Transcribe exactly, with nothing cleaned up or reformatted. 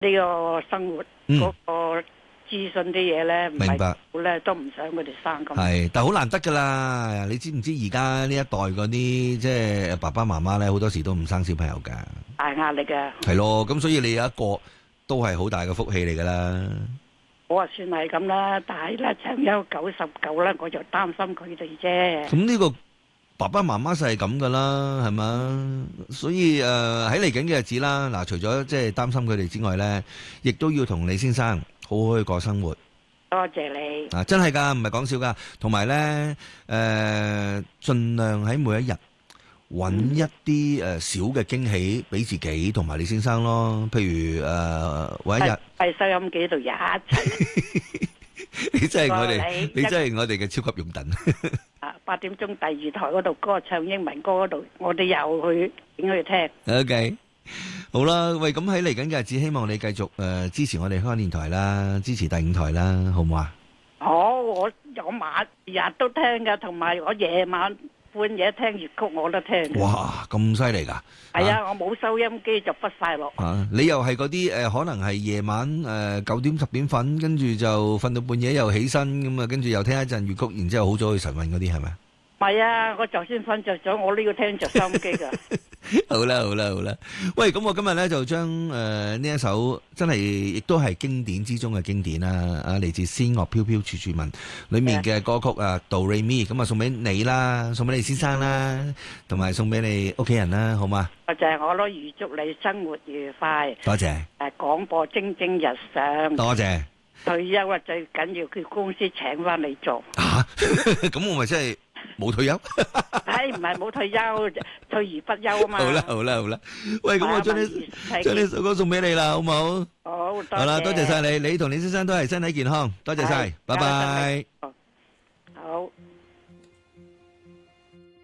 呢個生活嗰個資訊啲嘢咧，唔明白係咧都唔想佢哋生咁。 係，但係好難得噶啦。你知唔知而家呢一代嗰啲即係爸爸媽媽咧，好多時都唔生小朋友噶， 大壓力嘅。 係咯。咁所以你有一個都係好大嘅福氣嚟噶啦。 我話算係咁啦，但係咧長憂九十九咧，我就擔心佢哋啫。 咁呢個爸爸媽媽就係咁噶啦，係嘛？所以誒喺嚟緊嘅日子啦，嗱，除咗即係擔心佢哋之外咧，亦都要同李先生好好去過生活。 多謝你。 啊，真係噶，唔係講笑噶。同埋咧，誒，盡量喺每一日揾一啲誒小嘅驚喜俾自己同埋李先生咯。譬如誒，揾一日喺收音機度一齊。 你真係我哋， 你你真係我哋嘅超級擁躉。 啊，八點鐘第二台嗰度歌唱英文歌嗰度，我哋又去點去聽。 OK。好啦，喂，咁喺嚟緊嘅日子，希望你繼續誒、呃、支持我哋香港電台啦，支持第五台啦，好唔好啊？ 好，我我晚日都聽噶，同埋我夜晚半夜聽粵曲我都聽。 哇，咁犀利噶！ 係啊，我冇收音機就忽晒落。 啊，你又係嗰啲誒，可能係夜晚誒九點十點瞓，跟住就瞓到半夜又起身咁啊，跟住又聽一陣粵曲，然之後好早去晨運嗰啲係咪？ 唔係啊，我就算瞓着咗，我都要聽着收音機噶。 好啦好啦好啦，喂，咁我今日咧就將誒呢一首真係亦都係經典之中嘅經典啦，啊嚟自仙樂飄飄處處聞裏面嘅歌曲啊，Do Re Mi，咁啊送俾你啦，送俾你先生啦，同埋送俾你屋企人啦，好嘛？ 就係我都預祝你生活愉快。 多謝。 誒，廣播蒸蒸日上。 多謝。 退休啊，最緊要佢公司請翻你做。 吓，咁我咪真係冇退休？ 唉，唔係冇退休，退而不休啊嘛。 好啦好啦好啦，喂，咁我將呢將呢首歌送俾你啦，好唔好？ 好， 好啦，多謝晒你，你同李先生都係身體健康，多謝晒，拜拜。 好。